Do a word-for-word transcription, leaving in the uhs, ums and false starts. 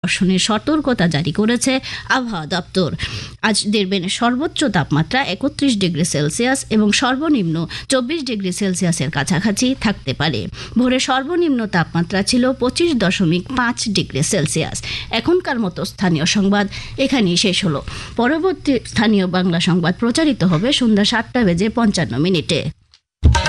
বর্ষণের সতর্কতা জারি করেছে আবহাওয়া দপ্তর। আজ দেড়বেনের সর্বোচ্চ তাপমাত্রা একত্রিশ ডিগ্রি সেলসিয়াস এবং সর্বনিম্ন চব্বিশ ডিগ্রি সেলসিয়াসের কাছাকাছি থাকতে পারে। ভোরে সর্বনিম্ন তাপমাত্রা ছিল পঁচিশ দশমিক পাঁচ ডিগ্রি সেলসিয়াস। এখনকার মতো স্থানীয় সংবাদ এখানেই শেষ হলো। পরবর্তী স্থানীয় বাংলা সংবাদ প্রচারিত হবে সন্ধ্যা সাতটা বেজে পঞ্চান্ন মিনিটে।